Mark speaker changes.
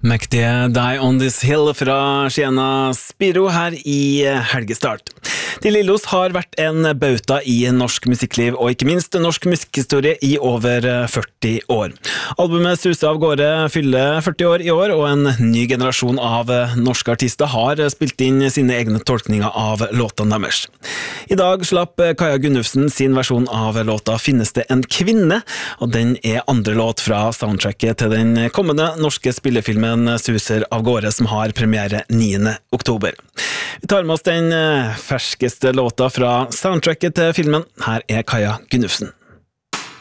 Speaker 1: Mektige Die on This Hill fra Siena Spiro her i helgestart. De Lillos har vært en bauta i norsk musikkliv og ikke minst norsk musikkhistorie i over 40 år. Albumet Suser av gårde fyller 40 år i år, og en ny generasjon av norske artister har spilt inn sine egne tolkninger av låtene deres. I dag slapp Kaja Gunnufsen sin versjon av låta Finnes det en kvinne, og den er andre låt fra soundtracket til den kommende norske spillefilmen Suser av gårde som har premiere 9. oktober. Vi tar med oss den ferskeste låta fra soundtracket til filmen. Her er Kaja Gunnufsen.